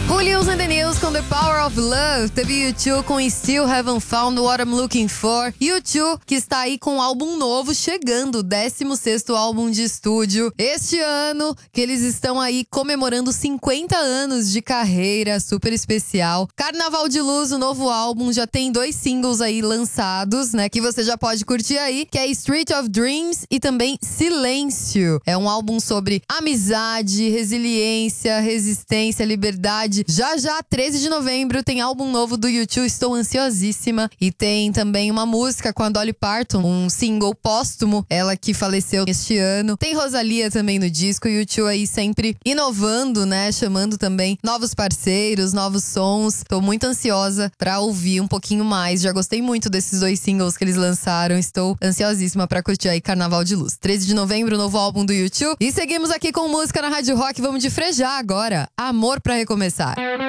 Julius and the News com The Power of Love. Teve U2 com Still Haven't Found What I'm Looking For. U2 que está aí com um álbum novo chegando, o 16º álbum de estúdio. Este ano que eles estão aí comemorando 50 anos de carreira, super especial. Carnaval de Luz, o novo álbum, já tem 2 singles aí lançados, né? Que você já pode curtir aí, que é Street of Dreams e também Silêncio. É um álbum sobre amizade, resiliência, resistência, liberdade. Já, 13 de novembro, tem álbum novo do U2, estou ansiosíssima. E tem também uma música com a Dolly Parton, um single póstumo, ela que faleceu este ano. Tem Rosalía também no disco, e o U2 aí sempre inovando, né? Chamando também novos parceiros, novos sons. Tô muito ansiosa pra ouvir um pouquinho mais. Já gostei muito desses 2 singles que eles lançaram. Estou ansiosíssima pra curtir aí Carnaval de Luz. 13 de novembro, novo álbum do U2. E seguimos aqui com música na Rádio Rock. Vamos de Frejá agora. Amor pra Recomeçar.